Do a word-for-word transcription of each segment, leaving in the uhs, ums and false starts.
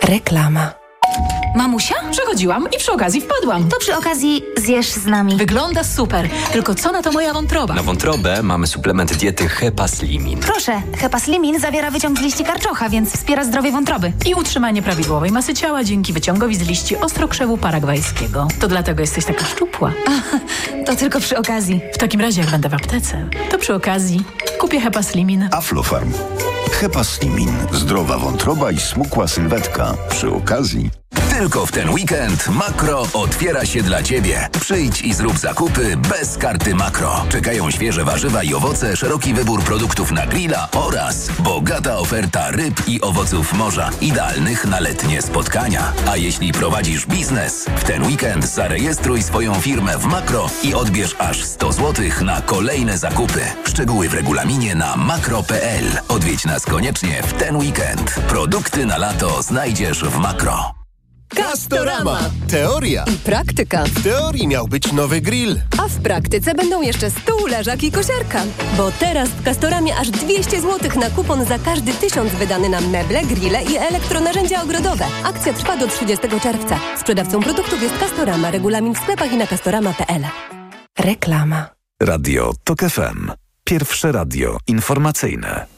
Reklama. Mamusia? Przechodziłam i przy okazji wpadłam. To przy okazji zjesz z nami. Wygląda super, tylko co na to moja wątroba? Na wątrobę mamy suplement diety Hepaslimin. Proszę, Hepaslimin zawiera wyciąg z liści karczocha, więc wspiera zdrowie wątroby. I utrzymanie prawidłowej masy ciała dzięki wyciągowi z liści ostrokrzewu paragwajskiego. To dlatego jesteś taka szczupła. A, to tylko przy okazji. W takim razie, jak będę w aptece, to przy okazji kupię Hepaslimin. Aflofarm. Hepaslimin. Zdrowa wątroba i smukła sylwetka. Przy okazji. Tylko w ten weekend Makro otwiera się dla Ciebie. Przyjdź i zrób zakupy bez karty Makro. Czekają świeże warzywa i owoce, szeroki wybór produktów na grilla oraz bogata oferta ryb i owoców morza, idealnych na letnie spotkania. A jeśli prowadzisz biznes, w ten weekend zarejestruj swoją firmę w Makro i odbierz aż sto złotych na kolejne zakupy. Szczegóły w regulaminie na makro kropka p l. Odwiedź nas koniecznie w ten weekend. Produkty na lato znajdziesz w Makro. Castorama. Teoria i praktyka. W teorii miał być nowy grill, a w praktyce będą jeszcze stół, leżak i kosiarka. Bo teraz w Castoramie aż dwieście złotych na kupon za każdy tysiąc wydany na meble, grille i elektronarzędzia ogrodowe. Akcja trwa do trzydziestego czerwca. Sprzedawcą produktów jest Castorama. Regulamin w sklepach i na castorama kropka p l. Reklama. Radio TOK F M. Pierwsze radio informacyjne.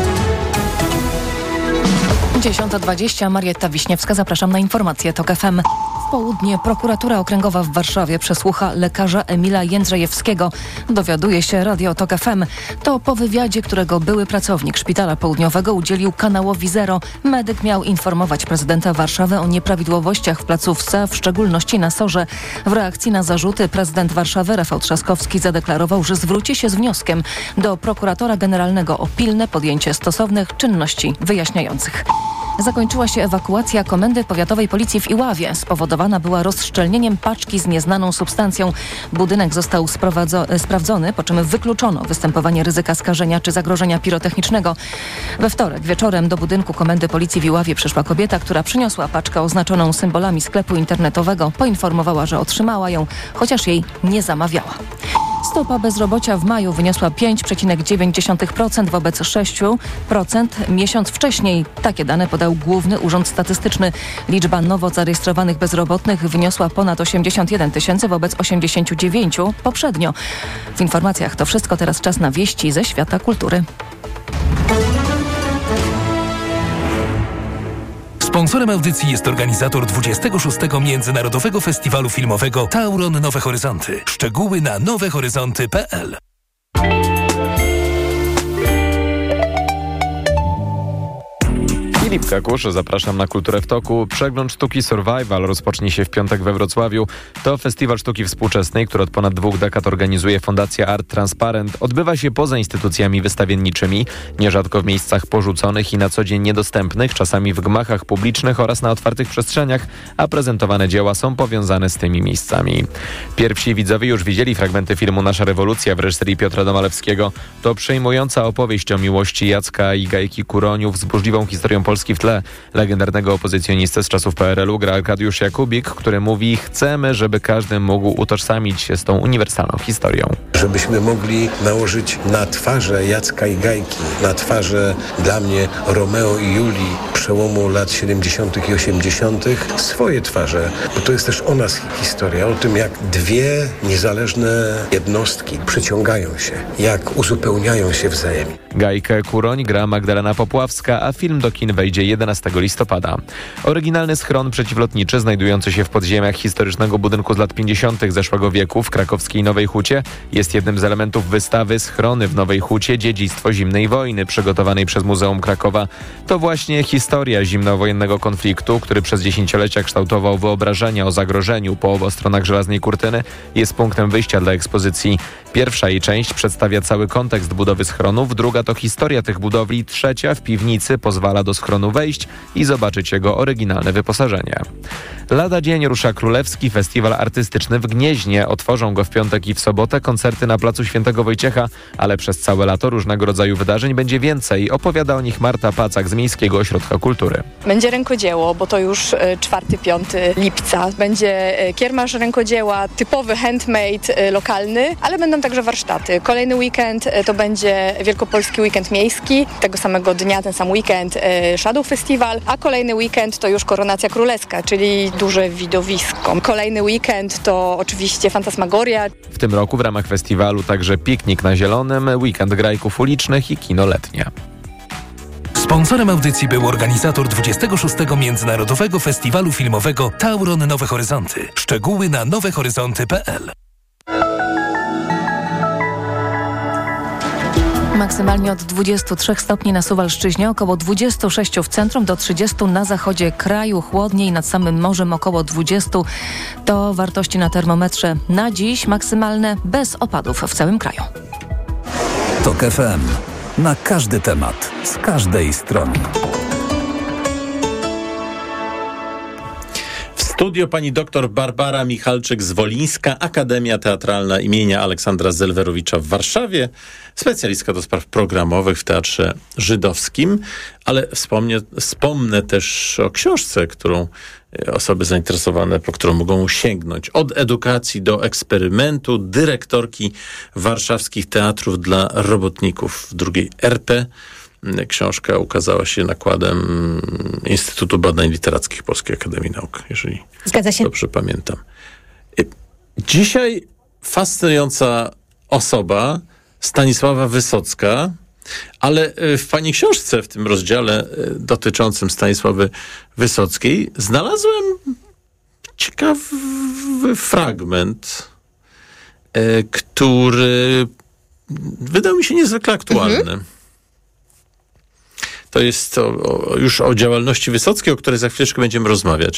dziesiąta dwadzieścia, Marietta Wiśniewska, zapraszam na informacje TOK F M. W południe prokuratura okręgowa w Warszawie przesłucha lekarza Emila Jędrzejewskiego. Dowiaduje się Radio TOK F M. To po wywiadzie, którego były pracownik Szpitala Południowego udzielił kanałowi Zero. Medyk miał informować prezydenta Warszawy o nieprawidłowościach w placówce, w szczególności na Sorze. W reakcji na zarzuty prezydent Warszawy Rafał Trzaskowski zadeklarował, że zwróci się z wnioskiem do prokuratora generalnego o pilne podjęcie stosownych czynności wyjaśniających. Zakończyła się ewakuacja Komendy Powiatowej Policji w Iławie. Spowodowana była rozszczelnieniem paczki z nieznaną substancją. Budynek został sprawdzony, po czym wykluczono występowanie ryzyka skażenia czy zagrożenia pirotechnicznego. We wtorek wieczorem do budynku Komendy Policji w Iławie przyszła kobieta, która przyniosła paczkę oznaczoną symbolami sklepu internetowego. Poinformowała, że otrzymała ją, chociaż jej nie zamawiała. Stopa bezrobocia w maju wyniosła pięć przecinek dziewięć procent wobec sześć procent miesiąc wcześniej. Takie dane podał Główny Urząd Statystyczny. Liczba nowo zarejestrowanych bezrobotnych wyniosła ponad osiemdziesiąt jeden tysięcy wobec osiemdziesiąt dziewięć poprzednio. W informacjach to wszystko, teraz czas na wieści ze świata kultury. Sponsorem audycji jest organizator dwudziestego szóstego Międzynarodowego Festiwalu Filmowego Tauron Nowe Horyzonty. Szczegóły na nowe horyzonty kropka p l. Filip Kakusz, zapraszam na Kulturę w Toku. Przegląd sztuki Survival rozpocznie się w piątek we Wrocławiu. To festiwal sztuki współczesnej, który od ponad dwóch dekad organizuje Fundacja Art Transparent. Odbywa się poza instytucjami wystawienniczymi, nierzadko w miejscach porzuconych i na co dzień niedostępnych, czasami w gmachach publicznych oraz na otwartych przestrzeniach, a prezentowane dzieła są powiązane z tymi miejscami. Pierwsi widzowie już widzieli fragmenty filmu Nasza rewolucja w reżyserii Piotra Domalewskiego. To przejmująca opowieść o miłości Jacka i Gajki Kuroniów z burzliwą historią Polski w tle. Legendarnego opozycjonistę z czasów P R L u gra Arkadiusz Jakubik, który mówi: chcemy, żeby każdy mógł utożsamić się z tą uniwersalną historią. Żebyśmy mogli nałożyć na twarze Jacka i Gajki, na twarze dla mnie Romeo i Julii przełomu lat siedemdziesiątych i osiemdziesiątych swoje twarze, bo to jest też o nas historia, o tym, jak dwie niezależne jednostki przyciągają się, jak uzupełniają się wzajemnie. Gajkę Kuroń gra Magdalena Popławska, a film do kin wejdzie jedenastego listopada. Oryginalny schron przeciwlotniczy znajdujący się w podziemiach historycznego budynku z lat pięćdziesiątych zeszłego wieku w krakowskiej Nowej Hucie jest jednym z elementów wystawy Schrony w Nowej Hucie – Dziedzictwo zimnej wojny przygotowanej przez Muzeum Krakowa. To właśnie historia zimnowojennego konfliktu, który przez dziesięciolecia kształtował wyobrażenia o zagrożeniu po obu stronach żelaznej kurtyny, jest punktem wyjścia dla ekspozycji. Pierwsza jej część przedstawia cały kontekst budowy schronów, druga to historia tych budowli, trzecia w piwnicy pozwala do schronu wejść i zobaczyć jego oryginalne wyposażenie. Lada dzień rusza Królewski Festiwal Artystyczny w Gnieźnie. Otworzą go w piątek i w sobotę koncerty na placu Świętego Wojciecha, ale przez całe lato różnego rodzaju wydarzeń będzie więcej. Opowiada o nich Marta Pacak z Miejskiego Ośrodka Kultury. Będzie rękodzieło, bo to już czwartego piątego lipca. Będzie kiermasz rękodzieła, typowy handmade, lokalny, ale będą także warsztaty. Kolejny weekend to będzie Wielkopolski Weekend Miejski. Tego samego dnia, ten sam weekend, Shadow Festival, a kolejny weekend to już Koronacja Królewska, czyli duże widowisko. Kolejny weekend to oczywiście Fantasmagoria. W tym roku w ramach festiwalu także piknik na Zielonym, weekend grajków ulicznych i kino letnie. Sponsorem audycji był organizator dwudziestego szóstego Międzynarodowego Festiwalu Filmowego Tauron Nowe Horyzonty. Szczegóły na nowe horyzonty kropka p l. Maksymalnie od dwudziestu trzech stopni na Suwalszczyźnie, około dwudziestu sześciu w centrum, do trzydziestu na zachodzie kraju, chłodniej nad samym morzem około dwudziestu. To wartości na termometrze na dziś, maksymalne bez opadów w całym kraju. TOK F M. Na każdy temat, z każdej strony. W studio pani doktor Barbara Michalczyk-Zwolińska, Akademia Teatralna imienia Aleksandra Zelwerowicza w Warszawie, specjalistka do spraw programowych w Teatrze Żydowskim, ale wspomnę, wspomnę też o książce, którą osoby zainteresowane, po którą mogą sięgnąć. Od edukacji do eksperymentu, dyrektorki warszawskich teatrów dla robotników w drugiej R P. Książka ukazała się nakładem Instytutu Badań Literackich Polskiej Akademii Nauk, jeżeli Zgadza się. dobrze pamiętam. Dzisiaj fascynująca osoba, Stanisława Wysocka, ale w pani książce, w tym rozdziale dotyczącym Stanisławy Wysockiej, znalazłem ciekawy fragment, który wydał mi się niezwykle aktualny. Mhm. To jest o, o, już o działalności Wysockiej, o której za chwileczkę będziemy rozmawiać.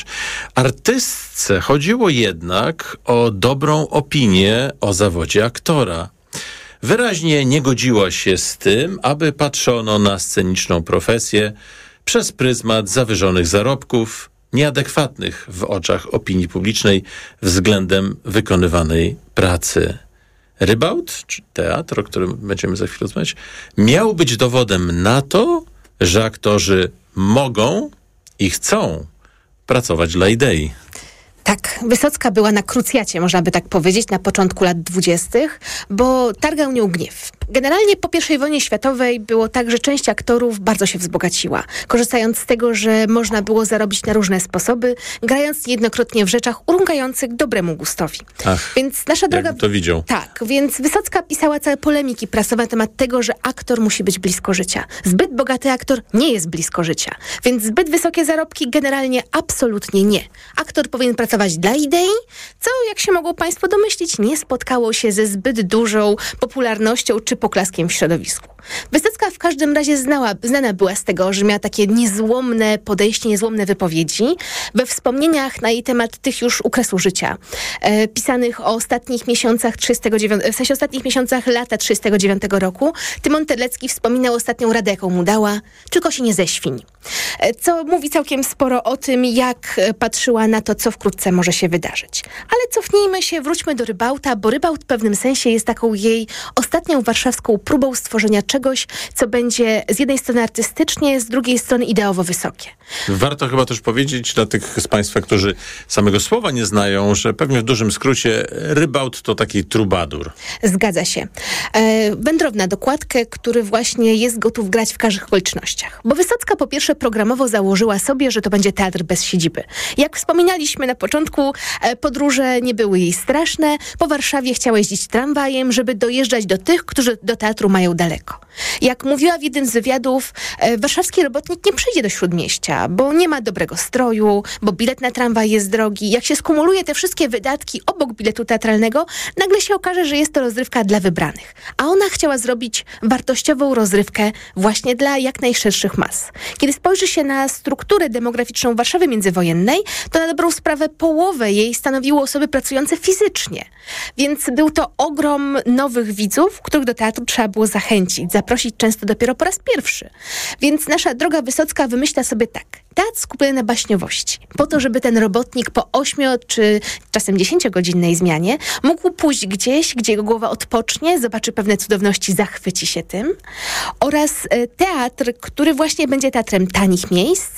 Artystce chodziło jednak o dobrą opinię o zawodzie aktora. Wyraźnie nie godziła się z tym, aby patrzono na sceniczną profesję przez pryzmat zawyżonych zarobków, nieadekwatnych w oczach opinii publicznej względem wykonywanej pracy. Rybałt, czy teatr, o którym będziemy za chwilę rozmawiać, miał być dowodem na to, że aktorzy mogą i chcą pracować dla idei. Tak, Wysocka była na krucjacie, można by tak powiedzieć, na początku lat dwudziestych, bo targał nią gniew. Generalnie po pierwszej wojnie światowej było tak, że część aktorów bardzo się wzbogaciła, korzystając z tego, że można było zarobić na różne sposoby, grając niejednokrotnie w rzeczach urągających dobremu gustowi. Ach, więc nasza droga... to widział. Tak, więc Wysocka pisała całe polemiki prasowe na temat tego, że aktor musi być blisko życia. Zbyt bogaty aktor nie jest blisko życia, więc zbyt wysokie zarobki generalnie absolutnie nie. Aktor powinien pracować dla idei, co, jak się mogło państwo domyślić, nie spotkało się ze zbyt dużą popularnością czy poklaskiem w środowisku. Wysocka w każdym razie znała, znana była z tego, że miała takie niezłomne podejście, niezłomne wypowiedzi we wspomnieniach na jej temat tych już u kresu życia, e, pisanych o ostatnich miesiącach trzydziestego dziewiątego, w sensie ostatnich miesiącach lata trzydziestego dziewiątego roku. Tymon Terlecki wspominał ostatnią radę, jaką mu dała: tylko się nie zeświń. E, co mówi całkiem sporo o tym, jak patrzyła na to, co wkrótce może się wydarzyć. Ale cofnijmy się, wróćmy do Rybałta, bo Rybałt w pewnym sensie jest taką jej ostatnią warszawską próbą stworzenia czegoś, co będzie z jednej strony artystycznie, z drugiej strony ideowo wysokie. Warto chyba też powiedzieć dla tych z państwa, którzy samego słowa nie znają, że pewnie w dużym skrócie Rybałt to taki trubadur. Zgadza się. E, wędrowna dokładkę, który właśnie jest gotów grać w każdych okolicznościach. Bo Wysocka po pierwsze programowo założyła sobie, że to będzie teatr bez siedziby. Jak wspominaliśmy na początku, e, podróże nie były jej straszne. Po Warszawie chciała jeździć tramwajem, żeby dojeżdżać do tych, którzy do teatru mają daleko. Jak mówiła w jednym z wywiadów, e, warszawski robotnik nie przyjdzie do Śródmieścia, bo nie ma dobrego stroju, bo bilet na tramwaj jest drogi. Jak się skumuluje te wszystkie wydatki obok biletu teatralnego, nagle się okaże, że jest to rozrywka dla wybranych. A ona chciała zrobić wartościową rozrywkę właśnie dla jak najszerszych mas. Kiedy spojrzy się na strukturę demograficzną Warszawy międzywojennej, to na dobrą sprawę połowę jej stanowiło osoby pracujące fizycznie. Więc był to ogrom nowych widzów, których do teatru trzeba było zachęcić, zaprosić często dopiero po raz pierwszy. Więc nasza droga Wysocka wymyśla sobie tak: teatr skupiony na baśniowości. Po to, żeby ten robotnik po ośmio czy czasem dziesięciogodzinnej zmianie mógł pójść gdzieś, gdzie jego głowa odpocznie, zobaczy pewne cudowności, zachwyci się tym. Oraz teatr, który właśnie będzie teatrem tanich miejsc,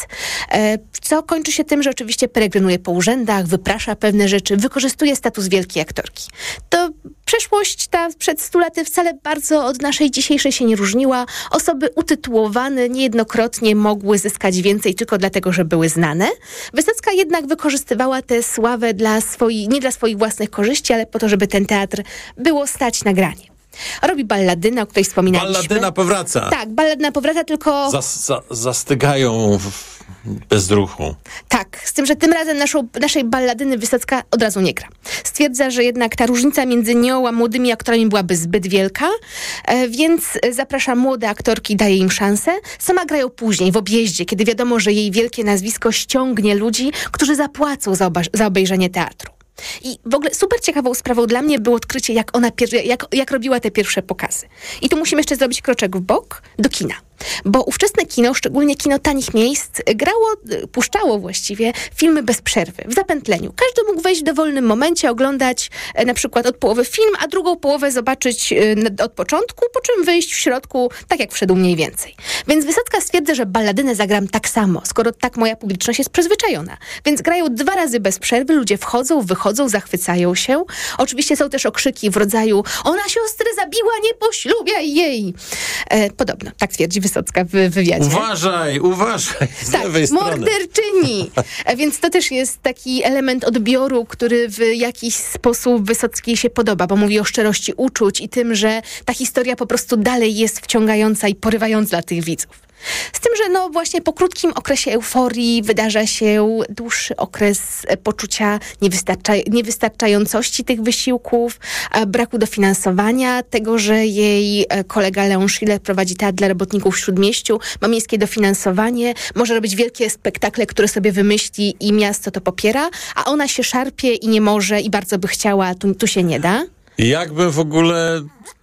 co kończy się tym, że oczywiście peregrynuje po urzędach, wyprasza pewne rzeczy, wykorzystuje status wielkiej aktorki. To przeszłość ta przed stu laty wcale bardzo od naszej dzisiejszej się nie różniła. Osoby utytułowane niejednokrotnie mogły zyskać więcej tylko dlatego, że były znane. Wysocka jednak wykorzystywała tę sławę dla swoi, nie dla swoich własnych korzyści, ale po to, żeby ten teatr było stać na granie. Robi balladynę, o której wspominaliśmy. Balladyna powraca. Tak, balladyna powraca, tylko... Zas, za, zastygają w bezruchu. Tak, z tym, że tym razem naszą, naszej balladyny Wysocka od razu nie gra. Stwierdza, że jednak ta różnica między nią a młodymi aktorami byłaby zbyt wielka, e, więc zaprasza młode aktorki, daje im szansę. Sama grają później, w objeździe, kiedy wiadomo, że jej wielkie nazwisko ściągnie ludzi, którzy zapłacą za, oba, za obejrzenie teatru. I w ogóle super ciekawą sprawą dla mnie było odkrycie, jak ona pier- jak, jak robiła te pierwsze pokazy. I tu musimy jeszcze zrobić kroczek w bok do kina. Bo ówczesne kino, szczególnie kino tanich miejsc, grało, puszczało właściwie filmy bez przerwy, w zapętleniu. Każdy mógł wejść w dowolnym momencie, oglądać e, na przykład od połowy film, a drugą połowę zobaczyć e, od początku, po czym wyjść w środku, tak jak wszedł mniej więcej. Więc Wysocka stwierdza, że balladynę zagram tak samo, skoro tak moja publiczność jest przyzwyczajona. Więc grają dwa razy bez przerwy, ludzie wchodzą, wychodzą, zachwycają się. Oczywiście są też okrzyki w rodzaju: ona siostrę zabiła, nie poślubiaj jej. E, podobno, tak twierdzi Wysocka w wywiadzie. Uważaj, uważaj, z tak, lewej strony. Morderczyni. Więc to też jest taki element odbioru, który w jakiś sposób Wysockiej się podoba, bo mówi o szczerości uczuć i tym, że ta historia po prostu dalej jest wciągająca i porywająca dla tych widzów. Z tym, że no właśnie po krótkim okresie euforii wydarza się dłuższy okres poczucia niewystarcza, niewystarczającości tych wysiłków, braku dofinansowania, tego, że jej kolega Leon Schiller prowadzi teatr dla robotników w Śródmieściu, ma miejskie dofinansowanie, może robić wielkie spektakle, które sobie wymyśli i miasto to popiera, a ona się szarpie i nie może i bardzo by chciała, a tu, tu się nie da. Jakby w ogóle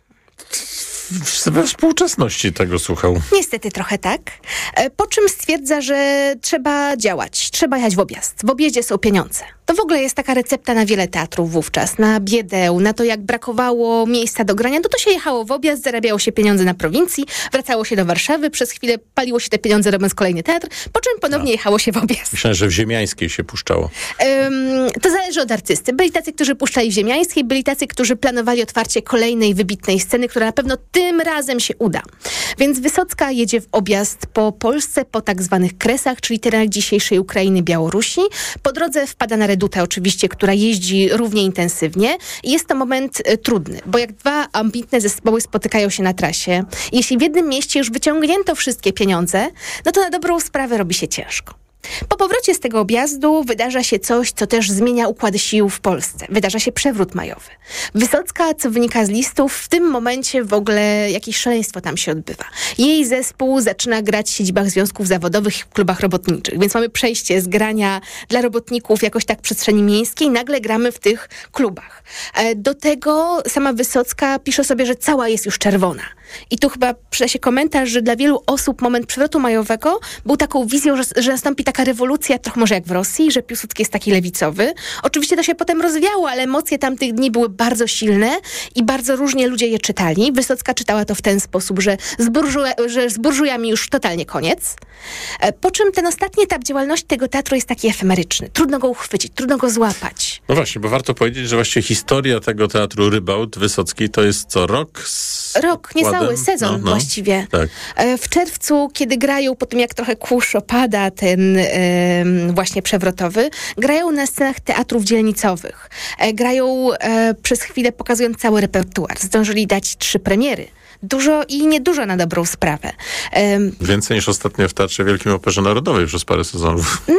we współczesności tego słuchał. Niestety trochę tak. Po czym stwierdza, że trzeba działać, trzeba jechać w objazd. W objeździe są pieniądze. To w ogóle jest taka recepta na wiele teatrów wówczas, na biedę, na to, jak brakowało miejsca do grania, no to się jechało w objazd, zarabiało się pieniądze na prowincji, wracało się do Warszawy, przez chwilę paliło się te pieniądze, robiąc kolejny teatr, po czym ponownie A. jechało się w objazd. Myślałem, że w Ziemiańskiej się puszczało. Um, to zależy od artysty. Byli tacy, którzy puszczali w Ziemiańskiej, byli tacy, którzy planowali otwarcie kolejnej wybitnej sceny, która na pewno tym razem się uda. Więc Wysocka jedzie w objazd po Polsce, po tak zwanych Kresach, czyli terenach dzisiejszej Ukrainy, Białorusi. Po drodze wpada na Redutę oczywiście, która jeździ równie intensywnie. I jest to moment y, trudny, bo jak dwa ambitne zespoły spotykają się na trasie, jeśli w jednym mieście już wyciągnięto wszystkie pieniądze, no to na dobrą sprawę robi się ciężko. Po powrocie z tego objazdu wydarza się coś, co też zmienia układy sił w Polsce. Wydarza się przewrót majowy. Wysocka, co wynika z listów, w tym momencie w ogóle jakieś szaleństwo tam się odbywa. Jej zespół zaczyna grać w siedzibach związków zawodowych i w klubach robotniczych, więc mamy przejście z grania dla robotników jakoś tak w przestrzeni miejskiej, nagle gramy w tych klubach. Do tego sama Wysocka pisze sobie, że cała jest już czerwona. I tu chyba przyda się komentarz, że dla wielu osób moment przewrotu majowego był taką wizją, że, że nastąpi taka rewolucja, trochę może jak w Rosji, że Piłsudski jest taki lewicowy. Oczywiście to się potem rozwiało, ale emocje tamtych dni były bardzo silne i bardzo różnie ludzie je czytali. Wysocka czytała to w ten sposób, że z, burżu- że z burżujami już totalnie koniec. Po czym ten ostatni etap działalności tego teatru jest taki efemeryczny. Trudno go uchwycić, trudno go złapać. No właśnie, bo warto powiedzieć, że właściwie historia tego teatru Rybałt Wysockiej to jest co, rok? Z rok, niecały sezon no, no. właściwie. Tak. W czerwcu, kiedy grają, po tym jak trochę kurz opada ten yy, właśnie przewrotowy, grają na scenach teatrów dzielnicowych. E, grają e, przez chwilę pokazując cały repertuar. Zdążyli dać trzy premiery. Dużo i niedużo na dobrą sprawę. Um, Więcej niż ostatnio w Teatrze Wielkim Operze Narodowej przez parę sezonów. No,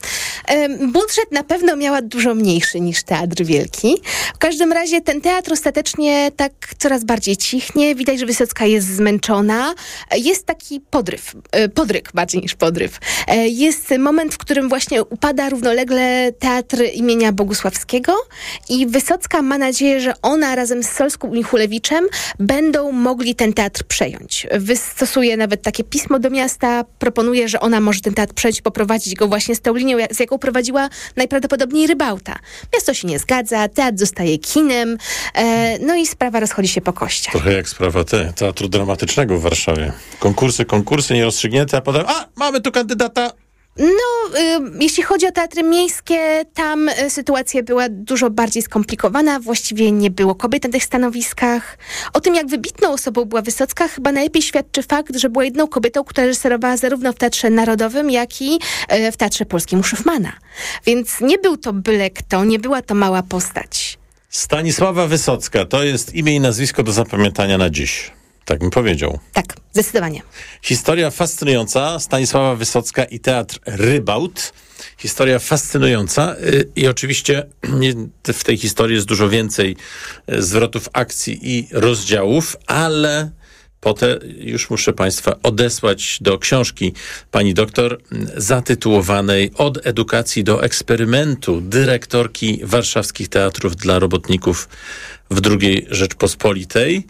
um, budżet na pewno miała dużo mniejszy niż Teatr Wielki. W każdym razie ten teatr ostatecznie tak coraz bardziej cichnie. Widać, że Wysocka jest zmęczona. Jest taki podryw, podryk bardziej niż podryw. Jest moment, w którym właśnie upada równolegle Teatr imienia Bogusławskiego i Wysocka ma nadzieję, że ona razem z Solską i Chulewiczem będą mogli ten teatr przejąć. Wystosuje nawet takie pismo do miasta, proponuje, że ona może ten teatr przejąć, poprowadzić go właśnie z tą linią, z jaką prowadziła najprawdopodobniej Rybałta. Miasto się nie zgadza, teatr zostaje kinem, e, no i sprawa rozchodzi się po kościach. Trochę jak sprawa te, Teatru Dramatycznego w Warszawie. Konkursy, konkursy nierozstrzygnięte, a potem a, mamy tu kandydata. No, y, jeśli chodzi o teatry miejskie, tam y, sytuacja była dużo bardziej skomplikowana. Właściwie nie było kobiet na tych stanowiskach. O tym, jak wybitną osobą była Wysocka, chyba najlepiej świadczy fakt, że była jedną kobietą, która reżyserowała zarówno w Teatrze Narodowym, jak i y, w Teatrze Polskim u Szyfmana. Więc nie był to byle kto, nie była to mała postać. Stanisława Wysocka to jest imię i nazwisko do zapamiętania na dziś. Tak bym powiedział. Tak, zdecydowanie. Historia fascynująca. Stanisława Wysocka i Teatr Rybaut. Historia fascynująca i oczywiście w tej historii jest dużo więcej zwrotów akcji i rozdziałów, ale potem już muszę Państwa odesłać do książki pani doktor zatytułowanej Od edukacji do eksperymentu dyrektorki warszawskich teatrów dla robotników w drugiej Rzeczpospolitej.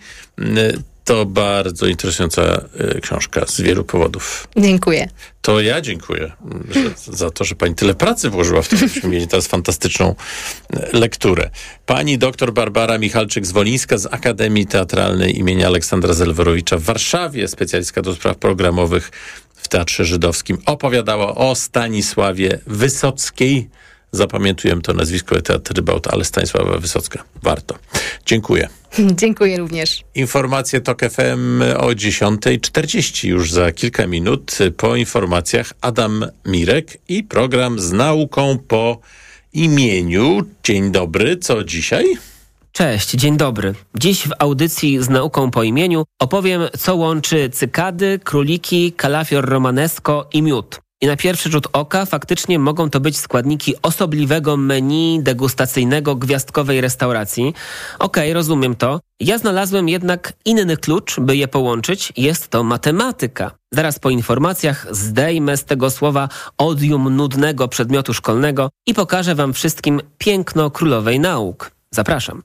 To bardzo interesująca y, książka z wielu powodów. Dziękuję. To ja dziękuję że, za to, że pani tyle pracy włożyła w to, żebyśmy mieli teraz fantastyczną y, lekturę. Pani doktor Barbara Michalczyk-Zwolińska z Akademii Teatralnej imienia Aleksandra Zelwerowicza w Warszawie, specjalistka do spraw programowych w Teatrze Żydowskim, opowiadała o Stanisławie Wysockiej. Zapamiętujemy to nazwisko Teatr Rybaut, ale Stanisława Wysocka. Warto. Dziękuję. Dziękuję również. Informacje TOK F M o dziesiąta czterdzieści już za kilka minut. Po informacjach Adam Mirek i program z nauką po imieniu. Dzień dobry, co dzisiaj? Cześć, dzień dobry. Dziś w audycji z nauką po imieniu opowiem, co łączy cykady, króliki, kalafior romanesco i miód. I na pierwszy rzut oka faktycznie mogą to być składniki osobliwego menu degustacyjnego gwiazdkowej restauracji. Okej, rozumiem to. Ja znalazłem jednak inny klucz, by je połączyć. Jest to matematyka. Zaraz po informacjach zdejmę z tego słowa odium nudnego przedmiotu szkolnego i pokażę wam wszystkim piękno królowej nauk. Zapraszam.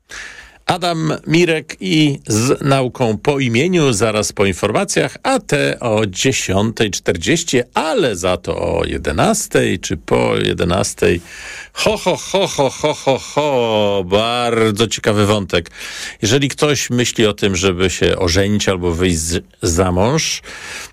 Adam Mirek i z nauką po imieniu, zaraz po informacjach, a te o dziesiąta czterdzieści, ale za to o jedenastej czy po jedenastej. Ho, ho, ho, ho, ho, ho, ho. Bardzo ciekawy wątek. Jeżeli ktoś myśli o tym, żeby się ożenić albo wyjść z, za mąż,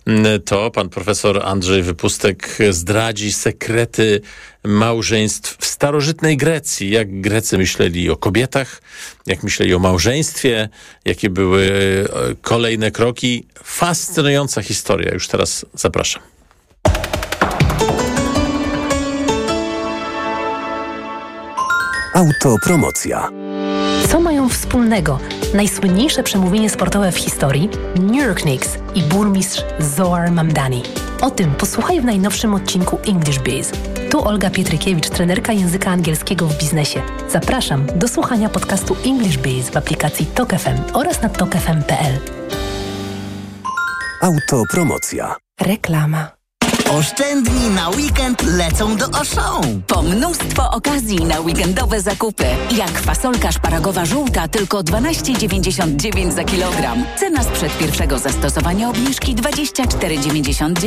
to pan profesor Andrzej Wypustek zdradzi sekrety małżeństw w starożytnej Grecji. Jak Grecy myśleli o kobietach, jak myśleli o małżeństwie, jakie były kolejne kroki. Fascynująca historia. Już teraz zapraszam. Autopromocja. Co mają wspólnego najsłynniejsze przemówienie sportowe w historii, New York Knicks i burmistrz Zohar Mamdani? O tym posłuchaj w najnowszym odcinku English Biz. Tu Olga Pietrykiewicz, trenerka języka angielskiego w biznesie. Zapraszam do słuchania podcastu English Biz w aplikacji TOK F M oraz na tok f m kropka p l. Autopromocja. Reklama. Oszczędni na weekend lecą do Auchan. Po mnóstwo okazji na weekendowe zakupy. Jak fasolka szparagowa żółta tylko dwanaście dziewięćdziesiąt dziewięć za kilogram. Cena sprzed pierwszego zastosowania obniżki dwadzieścia cztery dziewięćdziesiąt dziewięć.